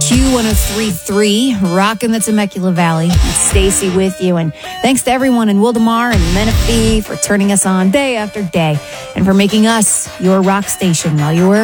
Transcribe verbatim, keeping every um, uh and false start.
Q one oh three point three, rocking the Temecula Valley. It's Stacy with you. And thanks to everyone in Wildomar and Menifee for turning us on day after day and for making us your rock station while you were